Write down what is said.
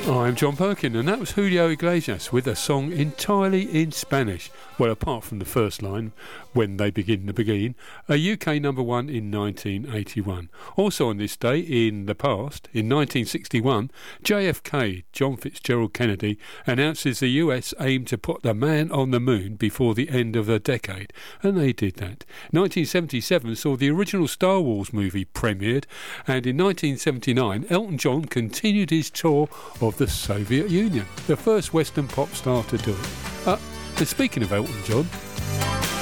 I'm John Perkin, and that was Julio Iglesias with a song entirely in Spanish. Well, apart from the first line, When They Begin to Begin, a UK number one in 1981. Also on this day in the past, in 1961, JFK, John Fitzgerald Kennedy, announces the US aimed to put the man on the moon before the end of the decade, and they did that. 1977 saw the original Star Wars movie premiered, and in 1979, Elton John continued his tour of the Soviet Union, the first Western pop star to do it. And speaking of Elton John,